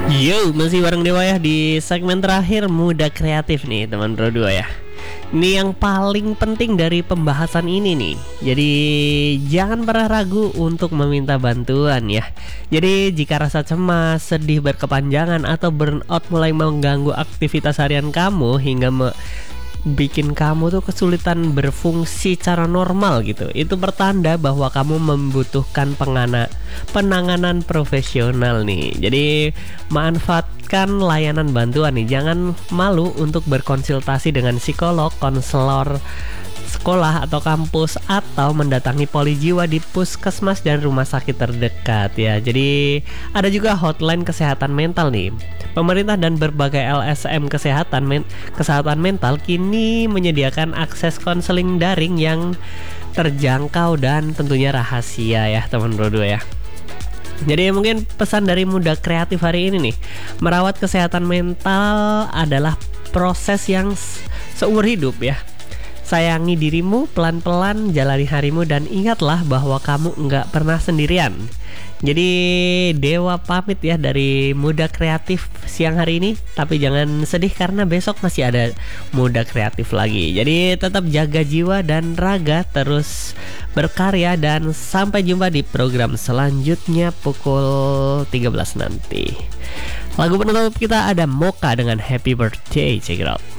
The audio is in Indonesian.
Yo, masih bareng Dewa ya di segmen terakhir Muda Kreatif nih teman berdua ya. Ini yang paling penting dari pembahasan ini nih. Jadi jangan pernah ragu untuk meminta bantuan ya. Jadi jika rasa cemas, sedih berkepanjangan atau burnout mulai mengganggu aktivitas harian kamu hingga bikin kamu tuh kesulitan berfungsi secara normal gitu, itu pertanda bahwa kamu membutuhkan penanganan profesional nih. Jadi manfaatkan layanan bantuan nih. Jangan malu untuk berkonsultasi dengan psikolog, konselor sekolah atau kampus, atau mendatangi poli jiwa di puskesmas dan rumah sakit terdekat ya. Jadi ada juga hotline kesehatan mental nih. Pemerintah dan berbagai LSM kesehatan mental kini menyediakan akses konseling daring yang terjangkau dan tentunya rahasia ya teman berdua ya. Jadi mungkin pesan dari Muda Kreatif hari ini nih, merawat kesehatan mental adalah proses yang seumur hidup ya. Sayangi dirimu, pelan-pelan jalani harimu, dan ingatlah bahwa kamu nggak pernah sendirian. Jadi Dewa pamit ya dari Muda Kreatif siang hari ini. Tapi jangan sedih karena besok masih ada Muda Kreatif lagi. Jadi tetap jaga jiwa dan raga, terus berkarya, dan sampai jumpa di program selanjutnya pukul 13 nanti. Lagu penutup kita ada Mocha dengan Happy Birthday. Check it out.